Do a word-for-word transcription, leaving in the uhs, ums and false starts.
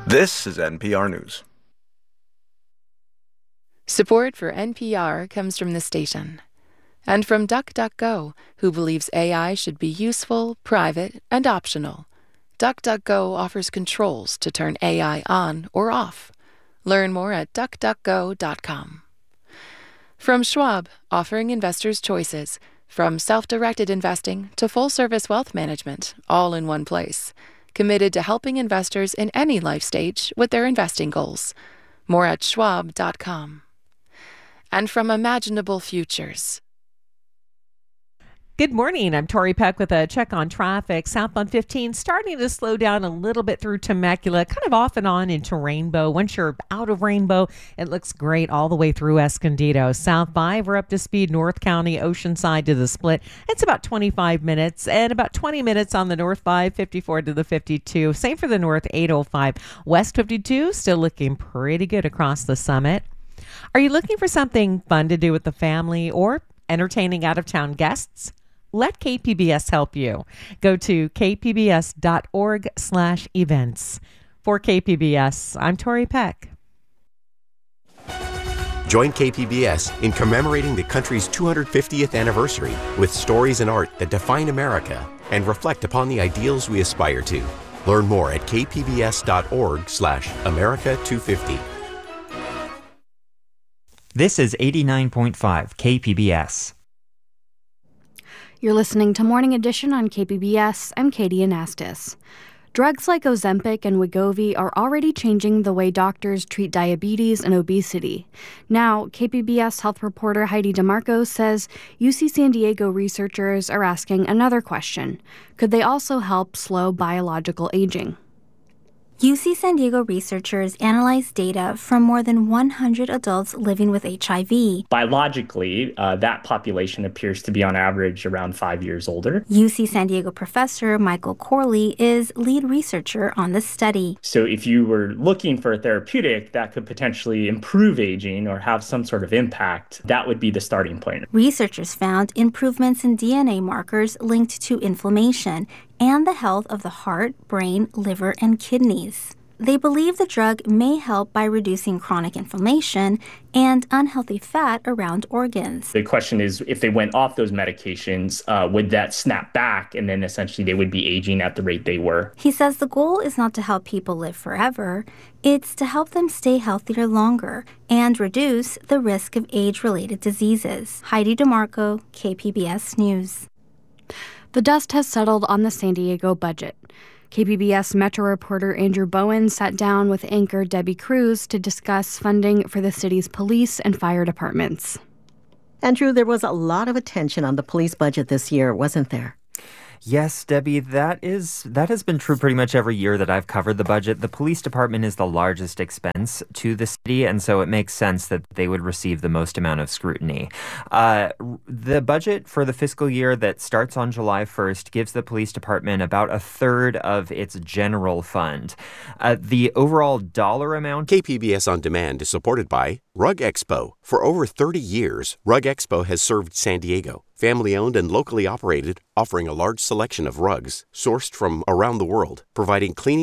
This is N P R News. Support for N P R comes from the station and from DuckDuckGo, who believes A I should be useful, private, and optional. DuckDuckGo offers controls to turn A I on or off. Learn more at duck duck go dot com. From Schwab, offering investors choices, from self-directed investing to full-service wealth management, all in one place. Committed to helping investors in any life stage with their investing goals. More at schwab dot com. And from Imaginable Futures. Good morning. I'm Tori Peck with a check on traffic. Southbound fifteen starting to slow down a little bit through Temecula, kind of off and on into Rainbow. Once you're out of Rainbow, it looks great all the way through Escondido. South five, we're up to speed. North County, Oceanside to the Split. It's about twenty-five minutes and about twenty minutes on the North five, fifty-four to the fifty-two. Same for the North eight oh five. West fifty-two, still looking pretty good across the Summit. Are you looking for something fun to do with the family or entertaining out-of-town guests? Let K P B S help you. Go to k p b s dot org slash events. For K P B S, I'm Tori Peck. Join K P B S in commemorating the country's two hundred fiftieth anniversary with stories and art that define America and reflect upon the ideals we aspire to. Learn more at k p b s dot org slash america two fifty. This is eighty-nine point five K P B S. You're listening to Morning Edition on K P B S. I'm Katie Anastas. Drugs like Ozempic and Wegovy are already changing the way doctors treat diabetes and obesity. Now, K P B S health reporter Heidi DeMarco says U C San Diego researchers are asking another question. Could they also help slow biological aging? U C San Diego researchers analyzed data from more than one hundred adults living with H I V. Biologically, uh, that population appears to be on average around five years older. U C San Diego professor Michael Corley is lead researcher on the study. So if you were looking for a therapeutic that could potentially improve aging or have some sort of impact, that would be the starting point. Researchers found improvements in D N A markers linked to inflammation and the health of the heart, brain, liver, and kidneys. They believe the drug may help by reducing chronic inflammation and unhealthy fat around organs. The question is, if they went off those medications, uh, would that snap back and then essentially they would be aging at the rate they were? He says the goal is not to help people live forever. It's to help them stay healthier longer and reduce the risk of age-related diseases. Heidi DeMarco, K P B S News. The dust has settled on the San Diego budget. K P B S Metro reporter Andrew Bowen sat down with anchor Debbie Cruz to discuss funding for the city's police and fire departments. Andrew, there was a lot of attention on the police budget this year, wasn't there? Yes, Debbie, that is that has been true pretty much every year that I've covered the budget. The police department is the largest expense to the city, and so it makes sense that they would receive the most amount of scrutiny. Uh, the budget for the fiscal year that starts on July first gives the police department about a third of its general fund. Uh, the overall dollar amount... K P B S On Demand is supported by Rug Expo. For over thirty years, Rug Expo has served San Diego. Family-owned and locally operated, offering a large selection of rugs sourced from around the world, providing cleaning